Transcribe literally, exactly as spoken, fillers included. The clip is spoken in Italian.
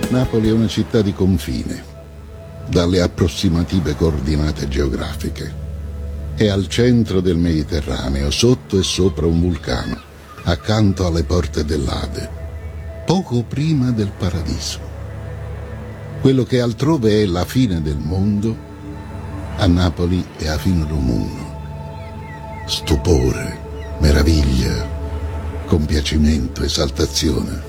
Napoli è una città di confine, dalle approssimative coordinate geografiche. È al centro del Mediterraneo, sotto e sopra un vulcano, accanto alle porte dell'Ade, poco prima del paradiso. Quello che altrove è la fine del mondo, a Napoli è a fin romuno. Stupore, meraviglia, compiacimento, esaltazione.